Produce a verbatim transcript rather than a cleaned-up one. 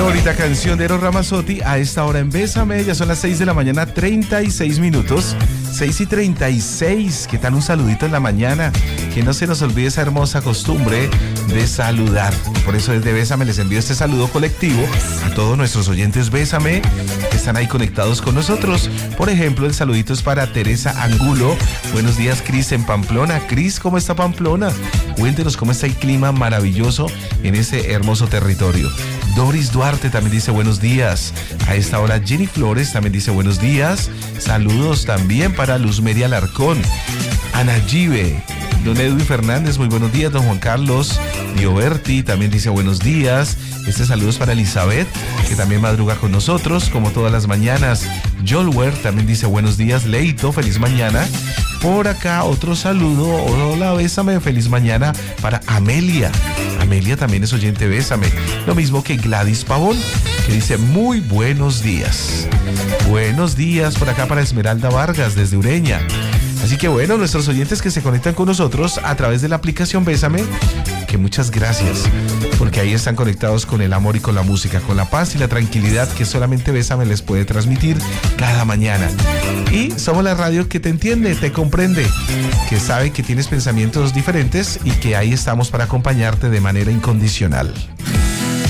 bonita canción de Eros Ramazzotti a esta hora en Bésame. Ya son las seis de la mañana, treinta y seis minutos. seis y treinta y seis. ¿Qué tal un saludito en la mañana? Que no se nos olvide esa hermosa costumbre de saludar. Por eso desde Bésame les envío este saludo colectivo a todos nuestros oyentes Bésame que están ahí conectados con nosotros. Por ejemplo, el saludito es para Teresa Angulo. Buenos días, Cris, en Pamplona. Cris, ¿cómo está Pamplona? Cuéntenos cómo está el clima maravilloso en ese hermoso territorio. Doris Duarte también dice buenos días. A esta hora Jenny Flores también dice buenos días. Saludos también para Luz Media Alarcón. Ana Gibe. Don Edwin Fernández, muy buenos días. Don Juan Carlos Dioberti también dice buenos días. Este saludo es para Elizabeth, que también madruga con nosotros, como todas las mañanas. Jolwer también dice buenos días. Leito, feliz mañana. Por acá otro saludo. Hola, Bésame, feliz mañana para Amelia. Amelia también es oyente Bésame. Lo mismo que Gladys Pavón, que dice muy buenos días. Buenos días por acá para Esmeralda Vargas desde Ureña. Así que bueno, nuestros oyentes que se conectan con nosotros a través de la aplicación Bésame, que muchas gracias, porque ahí están conectados con el amor y con la música, con la paz y la tranquilidad que solamente Bésame les puede transmitir cada mañana. Y somos la radio que te entiende, te comprende, que sabe que tienes pensamientos diferentes y que ahí estamos para acompañarte de manera incondicional.